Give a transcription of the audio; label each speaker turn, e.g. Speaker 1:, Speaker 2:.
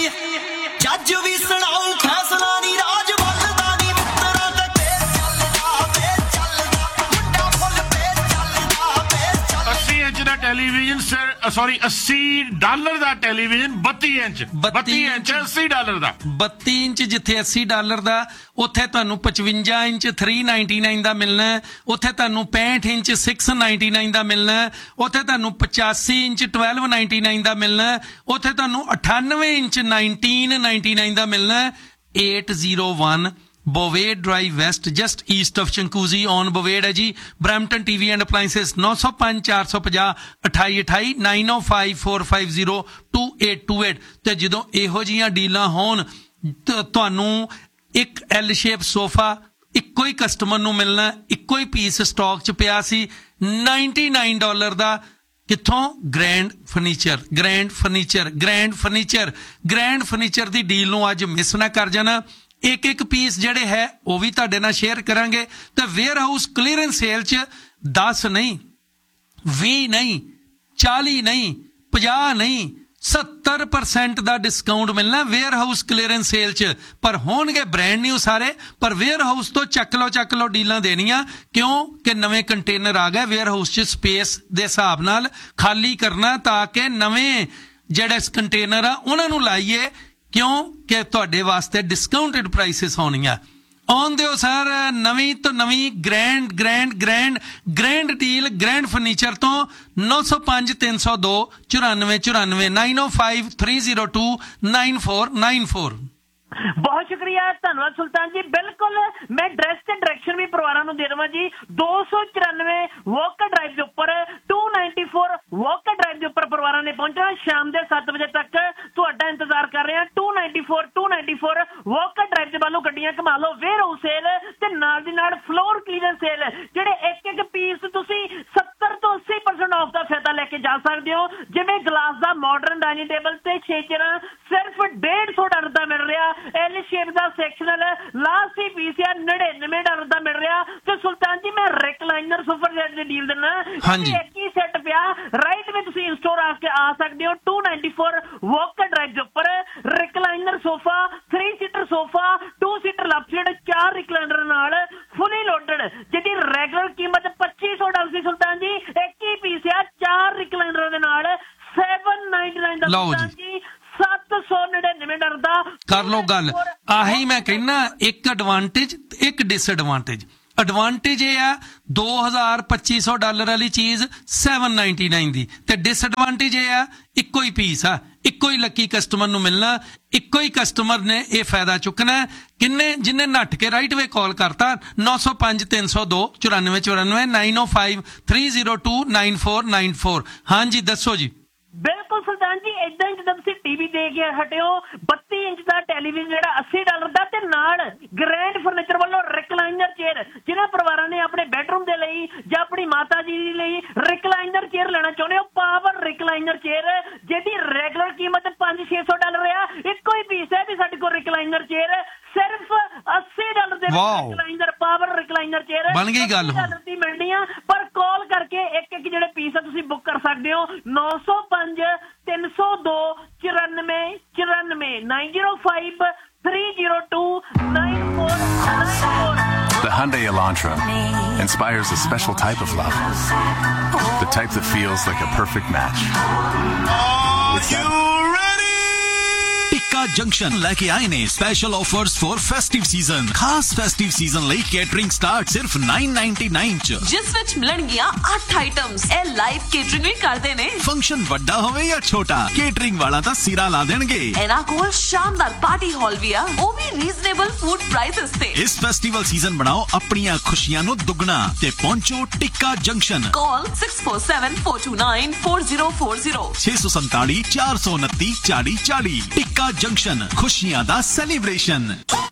Speaker 1: ਜੱਜ ਵੀ ਸੁਣਾਉ ਫੈਸਲਾ ਨੀ ਰਾਜ ਵੱਲਦਾ ਨੀ ਮਿੱਤਰਾਂ ਤੇ ਪੇਸ ਚੱਲਦਾ ਮੁੰਡਾ ਫੁੱਲ ਪੇਸ ਚੱਲਦਾ
Speaker 2: 80 ਇੰਚ ਦਾ ਟੈਲੀਵਿਜ਼ਨ ਸੌਰੀ $80 ਦਾ ਟੈਲੀਵਿਜ਼ਨ 32 ਇੰਚ 32 ਇੰਚ $80 ਦਾ
Speaker 3: 32 ਇੰਚ ਜਿੱਥੇ $80 ਦਾ ਉੱਥੇ ਤੁਹਾਨੂੰ 55 ਇੰਚ 399 ਦਾ ਮਿਲਣਾ, ਉੱਥੇ ਤੁਹਾਨੂੰ 65 ਇੰਚ 699 ਦਾ ਮਿਲਣਾ, ਉੱਥੇ ਤੁਹਾਨੂੰ 85 ਇੰਚ 1299 ਦਾ ਮਿਲਣਾ, ਉੱਥੇ ਤੁਹਾਨੂੰ 98 ਇੰਚ 1999 ਦਾ ਮਿਲਣਾ। 801 Bovade Drive West, just east of Chinguacousy on Bovade है जी। Brampton TV and Appliances 905 450 2828 905 450 2828 ਤੇ ਜਦੋਂ ਇਹੋ ਜਿਹੀਆਂ ਡੀਲਾਂ ਹੋਣ ਤੁਹਾਨੂੰ ਇੱਕ L ਸ਼ੇਪ ਸੋਫਾ ਇੱਕੋ ਹੀ ਕਸਟਮਰ ਨੂੰ ਮਿਲਣਾ, ਇੱਕੋ ਹੀ ਪੀਸ ਸਟਾਕ 'ਚ ਪਿਆ ਸੀ $99 ਦਾ। ਕਿੱਥੋਂ? ਗ੍ਰੈਂਡ ਫਰਨੀਚਰ ਦੀ ਡੀਲ ਨੂੰ ਅੱਜ ਮਿਸ ਨਾ ਕਰ ਜਾਣਾ। ਇੱਕ ਪੀਸ ਜਿਹੜੇ ਹੈ ਉਹ ਵੀ ਤੁਹਾਡੇ ਨਾਲ ਸ਼ੇਅਰ ਕਰਾਂਗੇ। ਤੇ ਵੇਅਰ ਹਾਊਸ ਕਲੀਅਰੈਂਸ ਸੇਲ 'ਚ 10 ਨਹੀਂ 20 ਨਹੀਂ 40 ਨਹੀਂ 50 ਨਹੀਂ 70% ਦਾ ਡਿਸਕਾਊਂਟ ਮਿਲਣਾ ਵੇਅਰ ਹਾਊਸ ਕਲੀਅਰੈਂਸ ਸੇਲ 'ਚ। ਪਰ ਹੋਣਗੇ ਬ੍ਰਾਂਡ ਨਿਊ ਸਾਰੇ, ਪਰ ਵੇਅਰ ਹਾਊਸ ਤੋਂ ਚੱਕ ਲਓ ਡੀਲਾਂ ਦੇਣੀਆਂ। ਕਿਉਂ ਕਿ ਨਵੇਂ ਕੰਟੇਨਰ ਆ ਗਏ ਵੇਅਰ ਹਾਊਸ 'ਚ, ਸਪੇਸ ਦੇ ਹਿਸਾਬ ਨਾਲ ਖਾਲੀ ਕਰਨਾ ਤਾਂ ਕਿ ਨਵੇਂ ਜਿਹੜੇ ਕੰਟੇਨਰ ਆ ਉਹਨਾਂ ਨੂੰ ਲਾਈਏ। ਕਿਉਂ ਕਿ ਤੁਹਾਡੇ ਵਾਸਤੇ ਡਿਸਕਾਊਂਟਡ ਪ੍ਰਾਈਸਿਸ ਹੋਣੀਆਂ। ਆਉਣ ਦਿਓ ਸਰ ਨਵੀਂ ਤੋਂ ਨਵੀਂ ਗ੍ਰੈਂਡ ਡੀਲ ਗ੍ਰੈਂਡ ਫਰਨੀਚਰ ਤੋਂ 905 302 9494 905 302 9494।
Speaker 4: ਬਹੁਤ ਸ਼ੁਕਰੀਆ, ਧੰਨਵਾਦ ਸੁਲਤਾਨ ਜੀ। ਬਿਲਕੁਲ ਮੈਂ ਐਡਰੈਸ ਤੇ ਡਾਇਰੈਕਸ਼ਨ ਵੀ ਪਰਿਵਾਰਾਂ ਨੂੰ ਦੇ ਦੇਵਾਂ ਜੀ। 294 ਵਾਕਰ ਡਰਾਈਵ ਦੇ ਉੱਪਰ 294 ਵਾਕਰ ਡਰਾਈਵ ਦੇ ਉੱਪਰ ਪਰਿਵਾਰਾਂ ਨੇ ਪਹੁੰਚਣਾ। ਸ਼ਾਮ ਦੇ 7 ਵਜੇ ਤੱਕ ਤੁਹਾਡਾ ਇੰਤਜ਼ਾਰ ਕਰ ਰਹੇ ਹਾਂ। 294 ਵਾਕਰ ਡਰਾਈਵ ਦੇ ਵੱਲੋਂ ਗੱਡੀਆਂ ਘੁਮਾ ਲਓ। ਵੇਅਰ ਹਾਊਸ ਸੇਲ ਤੇ ਨਾਲ ਦੀ ਨਾਲ ਫਲੋਰ ਕਲੀਅਰੈਂਸ ਸੇਲ, ਜਿਹੜੇ ਇੱਕ ਪੀਸ ਤੁਸੀਂ 70 ਤੋਂ 80% ਆਫ ਦਾ ਫਾਇਦਾ ਲੈ ਕੇ ਜਾ ਸਕਦੇ ਹੋ। ਜਿਵੇਂ ਗਲਾਸ ਦਾ ਮਾਡਰਨ ਡਾਈਨਿੰਗ ਟੇਬਲ ਤੇ 6 ਚੇਅਰਾਂ ਸਿਰਫ $150 ਦਾ ਮਿਲ ਰਿਹਾ। L ਸ਼ੇਪ ਦਾ ਸੈਕਸ਼ਨਲ ਲਾਸਟ ਹੀ ਪੀਸ ਆ $99 ਦਾ ਮਿਲ ਰਿਹਾ। ਤੇ ਸੁਲਤਾਨ ਜੀ ਮੈਂ ਰਿਕਲਾਈਨਰ ਸੋਫਾ ਸੈਟ ਦੀ ਡੀਲ ਦਿੰਦਾ। ਇੱਕ ਹੀ ਸੈੱਟ ਪਿਆ ਰਾਈਟ ਵਿੱਚ ਤੁਸੀਂ ਇੰਸਟੋਰ ਆ ਕੇ ਆ ਸਕਦੇ ਹੋ। 294 ਵਾਕਰ ਡਰਾਈਵ ਦੇ ਉੱਪਰ recliner sofa 3 seater sofa 2 seater left side 4 recliner ਨਾਲ ਫੁੱਲੀ ਲੋਡਡ, ਜਿਹਦੀ ਰੈਗੂਲਰ ਕੀਮਤ $2500 ਸੀ ਸੁਲਤਾਨ ਜੀ। ਇੱਕ ਹੀ ਪੀਸ ਆ 4 ਰਿਕਲਾਈਨਰਾਂ ਦੇ ਨਾਲ $799 ਦਾ ਸੁਲਤਾਨ ਜੀ। $799 ਦਾ
Speaker 3: ਕਰ ਲੋ ਗੱਲ। ਆਹੀ ਮੈਂ ਕਹਿਣਾ, ਇੱਕ ਐਡਵਾਂਟੇਜ ਇੱਕ ਡਿਸਐਡਵਾਂਟੇਜ। ਐਡਵਾਂਟੇਜ ਇਹ ਆ $2200 ਵਾਲੀ ਚੀਜ਼ $799 ਦੀ, ਤੇ ਡਿਸਐਡਵਾਂਟੇਜ ਇਹ ਆ ਇੱਕੋ ਹੀ ਪੀਸ ਆ, ਇੱਕੋ ਹੀ ਲੱਕੀ ਕਸਟਮਰ ਨੂੰ ਮਿਲਣਾ, ਇੱਕੋ ਹੀ ਕਸਟਮਰ ਨੇ ਇਹ ਫਾਇਦਾ ਚੁੱਕਣਾ। ਜਿੰਨੇ ਨੱਠ ਕੇ ਰਾਈਟ ਵੇ ਕਾਲ ਕਰਤਾ 905 302 9494 905 302 9494। ਹਾਂਜੀ ਦੱਸੋ ਜੀ।
Speaker 4: ਬਿਲਕੁਲ ਸੁਲਤਾਨ ਜੀ, ਏਦਾਂ ਹੀ ਜਦੋਂ ਤੁਸੀਂ ਟੀਵੀ ਦੇ ਕੇ ਹਟਿਓ 32 ਇੰਚ ਦਾ ਟੈਲੀਵਿਜ਼ਨ ਜਿਹੜਾ $80 ਦਾ, ਤੇ ਨਾਲ ਗ੍ਰੈਂਡ ਫਰਨੀਚਰ ਵੱਲੋਂ ਰਿਕਲਾਈਨਰ ਚੇਅਰ, ਜਿਹਨਾਂ ਪਰਿਵਾਰਾਂ ਨੇ ਆਪਣੇ ਬੈਡਰੂਮ ਦੇ ਲਈ ਜਾਂ ਆਪਣੀ ਮਾਤਾ ਜੀ ਲਈ ਰਿਕਲਾਈਨਰ ਚੇਅਰ ਲੈਣਾ ਚਾਹੁੰਦੇ ਹੋ, ਪਾਵਰ ਰਿਕਲਾਈਨਰ ਚੇਅਰ ਜਿਹਦੀ ਰੈਗੂਲਰ ਕੀਮਤ $500-600 ਆ। ਇੱਕੋ ਹੀ ਪੀਸ ਹੈ ਵੀ ਸਾਡੇ ਕੋਲ ਰਿਕਲਾਈਨਰ ਚੇਅਰ ਸਿਰਫ $80 ਦੇ ਰਿਕਲਾਈਨਰ ਪਾਵਰ ਰਿਕਲਾਈਨਰ ਚੇਅਰ
Speaker 3: ਬਣ ਗਈ ਗੱਲ
Speaker 4: ਦੀ ਮਿਲਣੀ ਆ। ਪਰ ਕਾਲ ਕਰਕੇ ਇੱਕ ਜਿਹੜੇ ਪੀਸ ਆ ਤੁਸੀਂ ਬੁੱਕ ਕਰ ਸਕਦੇ ਹੋ 905 302 9494 905 302 9494।
Speaker 5: The Hyundai Elantra inspires a special type of love, the type that feels like a perfect match. It's
Speaker 6: tikka junction ਲੈ ਕੇ ਆਏ ਨੇ special offers for festive season. ਖਾਸ ਫੈਸਟਿਵ ਸੀਜ਼ਨ ਲਈ ਕੇਟਰਿੰਗ ਸਟਾਰਟ ਸਿਰਫ $999 ਚ, ਜਿਸ ਵਿੱਚ ਮਿਲਣਗੀਆਂ 8 ਆਈਟਮਸ। ਇਹ ਲਾਈਵ ਕੇਟਰਿੰਗ ਵੀ ਕਰਦੇ ਨੇ। ਫੰਕਸ਼ਨ ਵੱਡਾ ਹੋਵੇ ਜਾਂ ਛੋਟਾ, ਕੇਟਰਿੰਗ ਵਾਲਾ ਤਾਂ ਸਿਰਾ ਲਾ ਦੇਣਗੇ। ਇਹਨਾਂ ਕੋਲ ਸ਼ਾਨਦਾਰ ਪਾਰਟੀ ਹਾਲ ਵੀ ਆ, ਉਹ ਵੀ ਰੀਜ਼ਨੇਬਲ ਫੂਡ ਪ੍ਰਾਈਸਸ ਤੇ। ਇਸ ਫੈਸਟੀਵਲ ਸੀਜ਼ਨ ਬਣਾਓ ਆਪਣੀਆਂ ਖੁਸ਼ੀਆਂ ਨੂੰ ਦੁੱਗਣਾ ਤੇ ਪਹੁੰਚੋ ਟਿੱਕਾ ਜੰਕਸ਼ਨ। ਕਾਲ 647 429 4040 647 429 4040। ਟਿੱਕਾ ਜੰਕਸ਼ਨ, ਖੁਸ਼ੀਆਂ ਦਾ ਸੈਲੀਬ੍ਰੇਸ਼ਨ।